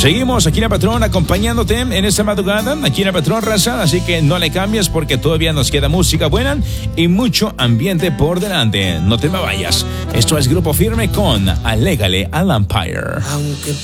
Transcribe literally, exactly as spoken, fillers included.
Seguimos aquí en el Patrón acompañándote en esta madrugada, aquí en el Patrón, raza, así que no le cambies porque todavía nos queda música buena y mucho ambiente por delante. No te me vayas. Esto es Grupo Firme con Alégale al Empire. Aunque